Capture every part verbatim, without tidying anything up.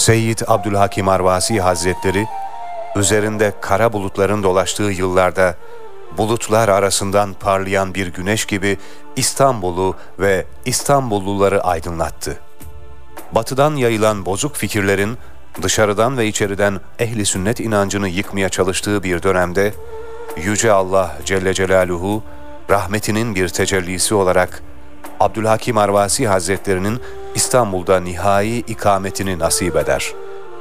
Seyyid Abdülhakim Arvasi Hazretleri, üzerinde kara bulutların dolaştığı yıllarda bulutlar arasından parlayan bir güneş gibi İstanbul'u ve İstanbulluları aydınlattı. Batıdan yayılan bozuk fikirlerin dışarıdan ve içeriden ehli sünnet inancını yıkmaya çalıştığı bir dönemde Yüce Allah Celle Celaluhu rahmetinin bir tecellisi olarak Abdülhakim Arvasi Hazretlerinin İstanbul'da nihai ikametini nasip eder.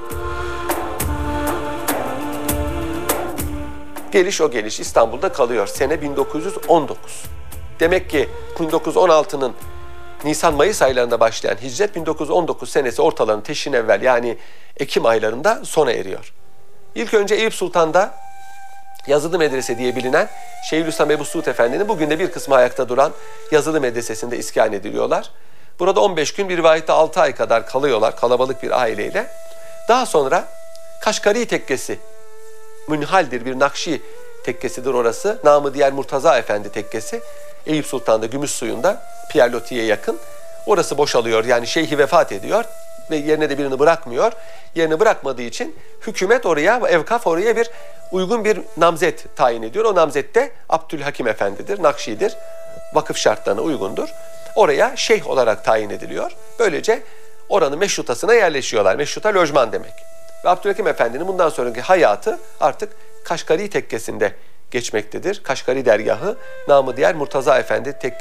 Geliş o geliş İstanbul'da kalıyor. Sene bin dokuz yüz on dokuz. Demek ki bin dokuz yüz on altının Nisan-Mayıs aylarında başlayan hicret bin dokuz yüz on dokuz senesi ortalarının teşrin evvel yani Ekim aylarında sona eriyor. İlk önce Eyüp Sultan'da Yazılı Medrese diye bilinen Şeyhülislam Ebu Suud Efendi'nin bugün de bir kısmı ayakta duran Yazılı Medresesi'nde iskan ediliyorlar. Burada on beş gün, bir rivayette altı ay kadar kalıyorlar kalabalık bir aileyle. Daha sonra Kaşgari Tekkesi, münhaldir bir Nakşi tekkesidir orası. Namı diğer Murtaza Efendi tekkesi. Eyüp Sultan'da Gümüşsuyu'nda Pierre Loti'ye yakın. Orası boşalıyor, yani şeyhi vefat ediyor ve yerine de birini bırakmıyor. Yerini bırakmadığı için hükümet oraya, evkaf oraya bir uygun bir namzet tayin ediyor. O namzet de Abdülhakim Efendi'dir, Nakşi'dir. Vakıf şartlarına uygundur. Oraya şeyh olarak tayin ediliyor. Böylece oranın meşrutasına yerleşiyorlar. Meşruta lojman demek. Ve Abdülhakim Efendi'nin bundan sonraki hayatı artık Kaşgari Tekkesi'nde geçmektedir. Kaşgari dergahı, namı diğer Murtaza Efendi Tekkesi